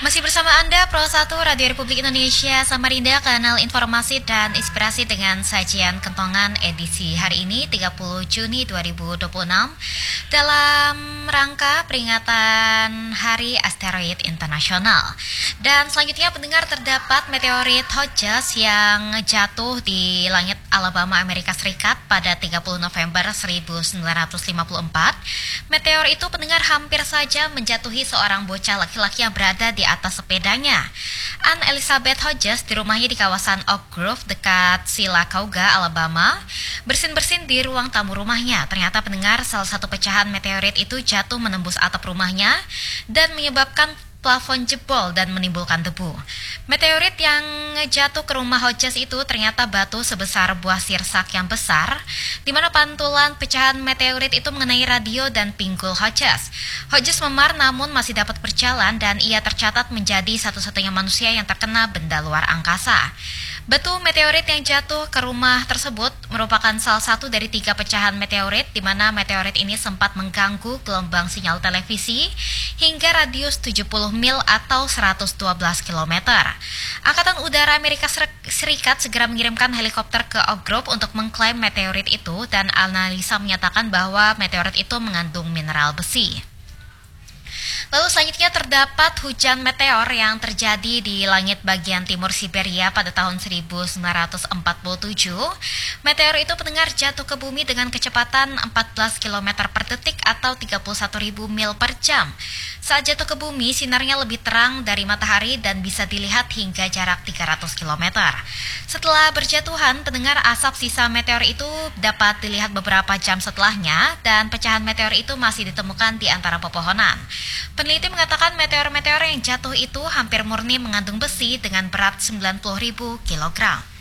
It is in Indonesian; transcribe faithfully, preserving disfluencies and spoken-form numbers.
Masih bersama Anda, Pro satu Radio Republik Indonesia Samarinda, kanal informasi dan inspirasi dengan sajian kentongan edisi hari ini tiga puluh Juni dua ribu dua puluh enam dalam rangka peringatan Hari Asteroid Internasional. Dan selanjutnya pendengar, terdapat meteorit Hodges yang jatuh di langit Alabama, Amerika Serikat pada tiga puluh November seribu sembilan ratus lima puluh empat. Meteor itu pendengar hampir saja menjatuhi seorang bocah laki-laki yang berada di atas sepedanya. Ann Elizabeth Hodges di rumahnya di kawasan Oak Grove dekat Sylacauga, Alabama, bersin-bersin di ruang tamu rumahnya. Ternyata pendengar, salah satu pecahan meteorit itu jatuh menembus atap rumahnya dan menyebabkan plafon jebol dan menimbulkan debu. Meteorit yang jatuh ke rumah Hodges itu ternyata batu sebesar buah sirsak yang besar, di mana pantulan pecahan meteorit itu mengenai radio dan pinggul Hodges. Hodges memar namun masih dapat berjalan dan ia tercatat menjadi satu-satunya manusia yang terkena benda luar angkasa. Batu meteorit yang jatuh ke rumah tersebut merupakan salah satu dari tiga pecahan meteorit, di mana meteorit ini sempat mengganggu gelombang sinyal televisi hingga radius tujuh puluh mil atau seratus dua belas kilometer. Angkatan Udara Amerika Serikat segera mengirimkan helikopter ke Oak Grove untuk mengklaim meteorit itu, dan analisa menyatakan bahwa meteorit itu mengandung mineral besi. Lalu selanjutnya terdapat hujan meteor yang terjadi di langit bagian timur Siberia pada tahun seribu sembilan ratus empat puluh tujuh. Meteor itu pendengar jatuh ke bumi dengan kecepatan empat belas kilometer per detik atau tiga puluh satu ribu mil per jam. Saat jatuh ke bumi, sinarnya lebih terang dari matahari dan bisa dilihat hingga jarak tiga ratus kilometer. Setelah berjatuhan, pendengar, asap sisa meteor itu dapat dilihat beberapa jam setelahnya, dan pecahan meteor itu masih ditemukan di antara pepohonan. Peneliti mengatakan meteor-meteor yang jatuh itu hampir murni mengandung besi dengan berat sembilan puluh ribu kilogram.